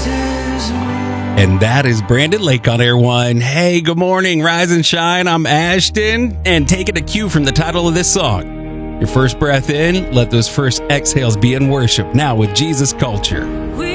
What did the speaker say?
And that is Brandon Lake on Air One. Hey, good morning, rise and shine. I'm Ashton, and taking a cue from the title of this song. Your first breath in, let those first exhales be in worship. Now with Jesus Culture.